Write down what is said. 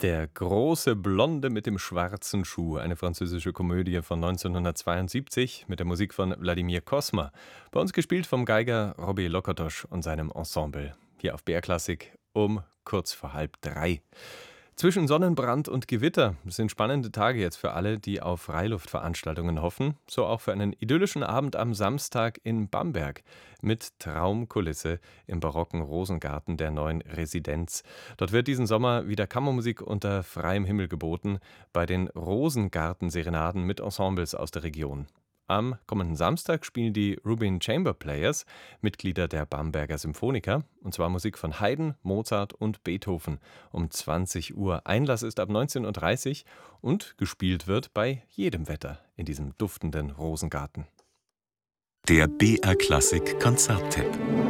Der große Blonde mit dem schwarzen Schuh, eine französische Komödie von 1972 mit der Musik von Wladimir Cosma. Bei uns gespielt vom Geiger Robbie Lokotosch und seinem Ensemble. Hier auf BR Klassik um kurz vor 2:30. Zwischen Sonnenbrand und Gewitter sind spannende Tage jetzt für alle, die auf Freiluftveranstaltungen hoffen. So auch für einen idyllischen Abend am Samstag in Bamberg mit Traumkulisse im barocken Rosengarten der neuen Residenz. Dort wird diesen Sommer wieder Kammermusik unter freiem Himmel geboten bei den Rosengarten-Serenaden mit Ensembles aus der Region. Am kommenden Samstag spielen die Rubin Chamber Players, Mitglieder der Bamberger Symphoniker, und zwar Musik von Haydn, Mozart und Beethoven um 20 Uhr. Einlass ist ab 19:30 Uhr und gespielt wird bei jedem Wetter in diesem duftenden Rosengarten. Der BR Klassik Konzerttipp.